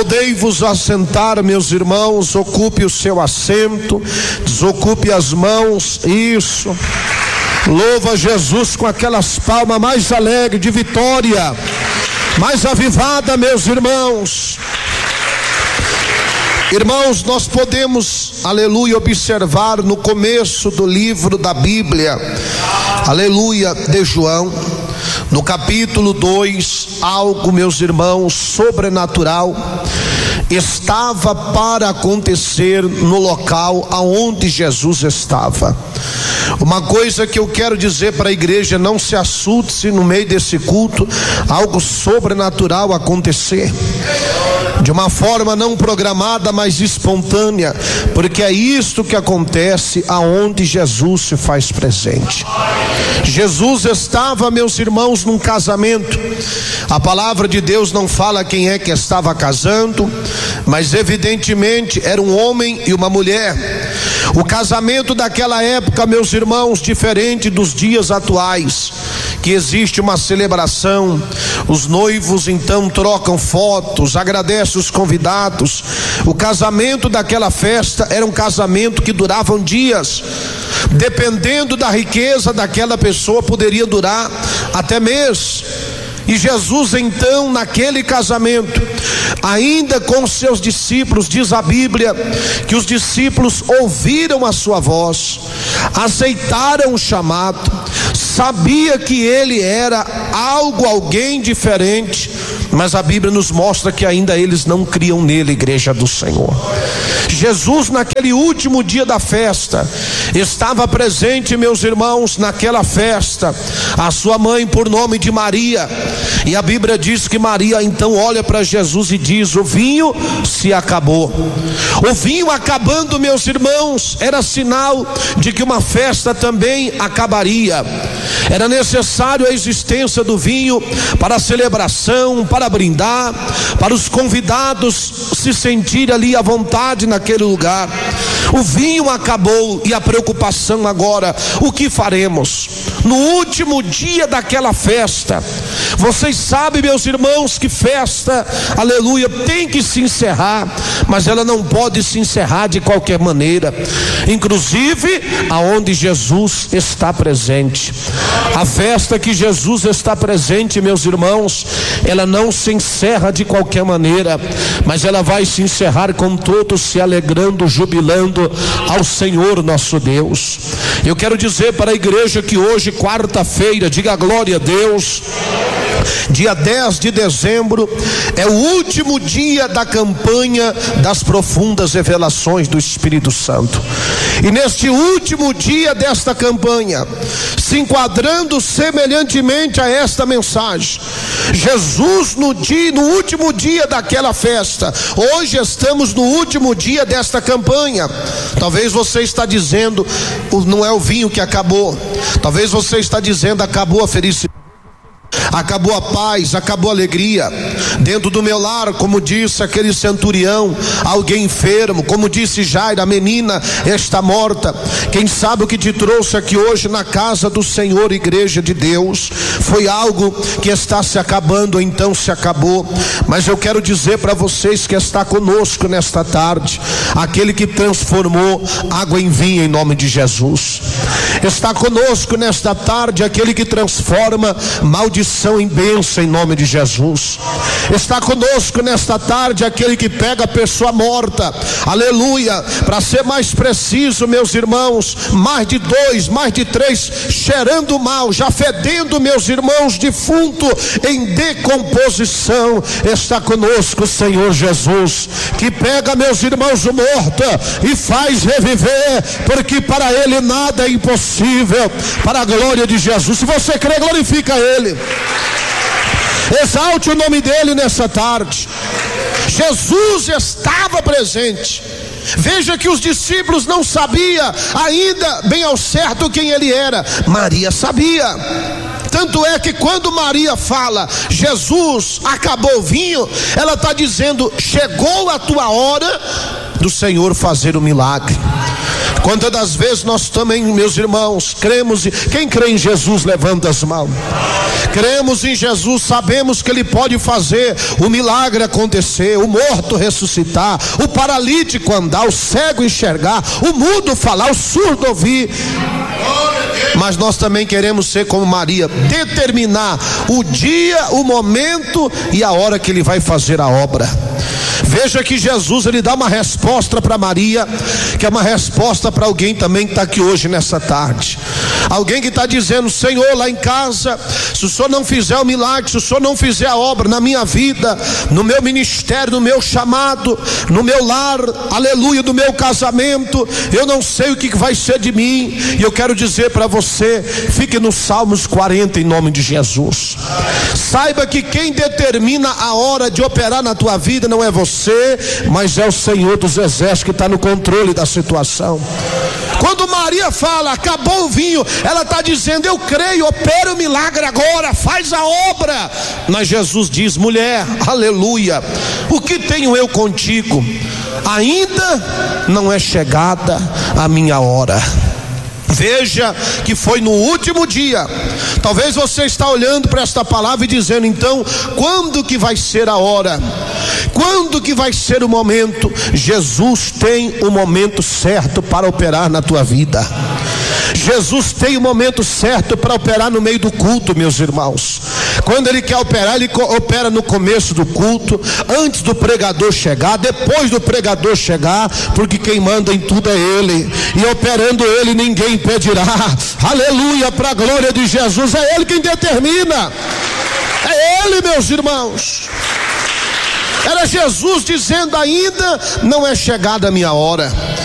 Podei-vos assentar, meus irmãos. Ocupe o seu assento, desocupe as mãos. Isso. Louva Jesus com aquelas palmas mais alegres de vitória, mais avivada, meus irmãos. Irmãos, nós podemos, aleluia, observar no começo do livro da Bíblia, aleluia, de João, no capítulo 2, algo, meus irmãos, sobrenatural estava para acontecer no local aonde Jesus estava. Uma coisa que eu quero dizer para a igreja: não se assuste se no meio desse culto algo sobrenatural acontecer, de uma forma não programada, mas espontânea, porque é isto que acontece aonde Jesus se faz presente. Jesus estava, meus irmãos, num casamento. A palavra de Deus não fala quem é que estava casando, mas evidentemente era um homem e uma mulher. O casamento daquela época, meus irmãos, diferente dos dias atuais, que existe uma celebração, os noivos então trocam fotos, agradecem os convidados. O casamento daquela festa era um casamento que durava dias, dependendo da riqueza daquela pessoa, poderia durar até mês. E Jesus então, naquele casamento, ainda com seus discípulos, diz a Bíblia que os discípulos ouviram a sua voz, aceitaram o chamado, sabia que ele era alguém diferente, mas a Bíblia nos mostra que ainda eles não criam nele, igreja do Senhor. Jesus, naquele último dia da festa, estava presente, meus irmãos, naquela festa, a sua mãe, por nome de Maria, e a Bíblia diz que Maria então olha para Jesus e diz: o vinho se acabou. O vinho acabando, meus irmãos, era sinal de que uma festa também acabaria. Era necessário a existência do vinho para a celebração, para brindar, para os convidados se sentirem ali à vontade naquele lugar. O vinho acabou e a preocupação agora: o que faremos no último dia daquela festa? Vocês sabem, meus irmãos, que festa, aleluia, tem que se encerrar, mas ela não pode se encerrar de qualquer maneira, inclusive aonde Jesus está presente. A festa que Jesus está presente, meus irmãos, ela não se encerra de qualquer maneira, mas ela vai se encerrar com todos se alegrando, jubilando ao Senhor nosso Deus. Eu quero dizer para a igreja que hoje, quarta-feira, diga glória a Deus, dia 10 de dezembro, é o último dia da campanha das profundas revelações do Espírito Santo. E neste último dia desta campanha, se enquadrando semelhantemente a esta mensagem, Jesus no último dia daquela festa, hoje estamos no último dia desta campanha. Talvez você está dizendo: não é o vinho que acabou. Talvez você está dizendo: acabou a felicidade, acabou a paz, acabou a alegria. Dentro do meu lar, como disse aquele centurião, alguém enfermo, como disse Jairo, a menina está morta. Quem sabe o que te trouxe aqui hoje na casa do Senhor, igreja de Deus, foi algo que está se acabando, então se acabou. Mas eu quero dizer para vocês que está conosco nesta tarde aquele que transformou água em vinho em nome de Jesus. Está conosco nesta tarde aquele que transforma maldição em bênção em nome de Jesus. Está conosco nesta tarde aquele que pega a pessoa morta, aleluia, para ser mais preciso, meus irmãos, mais de 2, mais de 3, cheirando mal, já fedendo, meus irmãos, defunto em decomposição. Está conosco o Senhor Jesus, que pega, meus irmãos, o morto e faz reviver, porque para ele nada é impossível, para a glória de Jesus. Se você crê, glorifica ele, exalte o nome dele nessa tarde. Jesus estava presente. Veja que os discípulos não sabiam ainda bem ao certo quem ele era. Maria sabia. Tanto é que quando Maria fala: Jesus, acabou o vinho, ela está dizendo: chegou a tua hora do Senhor fazer o milagre. Quantas das vezes nós também, meus irmãos, cremos, quem crê em Jesus, levanta as mãos. Cremos em Jesus, sabemos que Ele pode fazer o milagre acontecer, o morto ressuscitar, o paralítico andar, o cego enxergar, o mudo falar, o surdo ouvir. Mas nós também queremos ser como Maria, determinar o dia, o momento e a hora que Ele vai fazer a obra. Veja que Jesus, Ele dá uma resposta para Maria, que é uma resposta para alguém também que está aqui hoje nessa tarde. Alguém que está dizendo: Senhor, lá em casa, se o Senhor não fizer o milagre, se o Senhor não fizer a obra na minha vida, no meu ministério, no meu chamado, no meu lar, aleluia, do meu casamento, eu não sei o que vai ser de mim. E eu quero dizer para você, fique no Salmos 40 em nome de Jesus. Saiba que quem determina a hora de operar na tua vida não é você, mas é o Senhor dos exércitos que está no controle da situação. Quando Maria fala, acabou o vinho, ela está dizendo: eu creio, opera o milagre agora, faz a obra. Mas Jesus diz: mulher, aleluia, o que tenho eu contigo? Ainda não é chegada a minha hora. Veja que foi no último dia. Talvez você está olhando para esta palavra e dizendo: então, quando que vai ser a hora? Quando que vai ser o momento? Jesus tem o momento certo para operar na tua vida. Jesus tem o momento certo para operar no meio do culto, meus irmãos. Quando Ele quer operar, Ele opera no começo do culto, antes do pregador chegar, depois do pregador chegar, porque quem manda em tudo é Ele, e operando Ele ninguém impedirá. Aleluia, para a glória de Jesus. É Ele quem determina, é Ele, meus irmãos. Era Jesus dizendo: ainda não é chegada a minha hora.